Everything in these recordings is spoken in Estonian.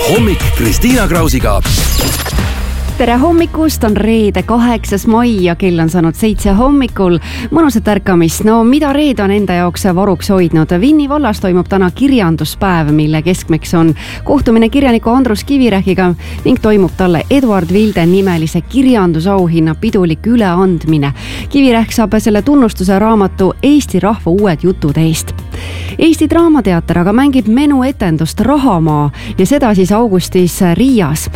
Hommik Kristiina Krausiga. Tere hommikust, on reede 8. mai ja kell on saanud 7 hommikul. Mõnusat ärkamist. No mida reede on enda jaoks varuks hoidnud? Vinni vallas toimub täna kirjanduspäev, mille keskmeks on kohtumine kirjaniku Andrus Kivirähkiga ning toimub talle Eduard Vilde nimelise kirjandusauhinna pidulik üleandmine. Kivirähk saab selle tunnustuse raamatu Eesti rahva uued jutud eest. Eesti Draamateater aga mängib menuetendust Rahamaa ja seda siis augustis Riias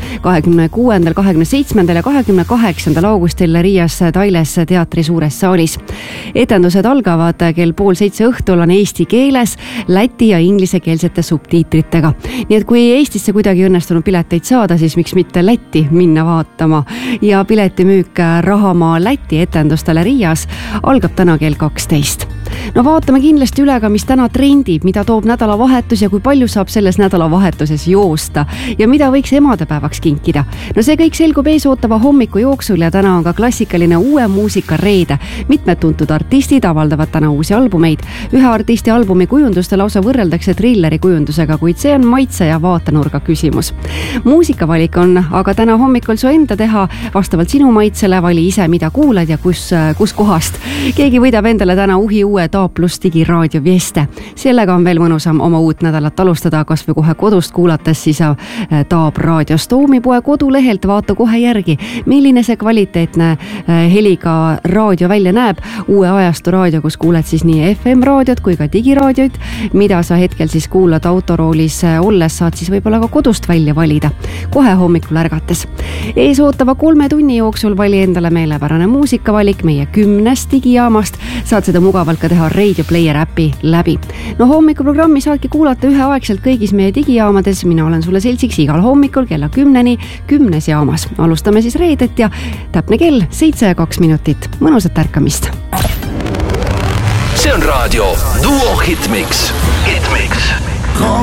26., 27. ja 28. augustil Riias Tailes teatri suures saalis. Etendused algavad kell 6:30 õhtul, on eesti keeles, läti ja inglisekeelsete subtiitritega. Nii et kui Eestisse kuidagi õnnestunud pileteid saada, siis miks mitte Lätti minna vaatama. Ja piletimüük Rahamaa Läti etendustele Riias algab täna kell 12. No vaatame kindlasti üle ka, mis täna trendib, mida toob nädalavahetus ja kui palju saab selles nädalavahetuses joosta ja mida võiks emadepäevaks kinkida. No see kõik selgub eesootava hommiku jooksul ja täna on ka klassikaline uue muusika reede. Mitmed tuntud artistid avaldavad täna uusi albumeid. Ühe artisti albumi kujunduste lausa võrreldakse trilleri kujundusega, kuid see on maitse ja vaatenurga küsimus. Muusikavalik on aga täna hommikul su enda teha, vastavalt sinu maitsele vali ise, mida kuulad ja kus kohast. Keegi võidab endale täna uue Taab plus digiraadio Vieste. Sellega on veel mõnusam oma uut nädalat alustada, kas või kohe kodust kuulates siis Taab raadios Toomi poe kodulehelt vaata kohe järgi, milline see kvaliteetne heliga raadio välja näeb. Uue ajastu raadio, kus kuuled siis nii FM raadiot kui ka digiraadioid, mida sa hetkel siis kuulad autoroolis olles, saad siis võib-olla ka kodust välja valida. Kohe hommikul ärgates. Ees ootava 3 tunni jooksul vali endale meelepärane muusikavalik meie 10 digijaamast. Saad seda mugavalt ka teha Radio Player äpi läbi. No hommikuprogrammi saadki kuulata üheaegselt kõigis meie digijaamades. Mina olen sulle seltsiks igal hommikul kella 10 10 jaamas. Alustame siis reedet ja täpne kell 7:02 minutit. Mõnusat ärkamist. See on raadio Duo Hitmix.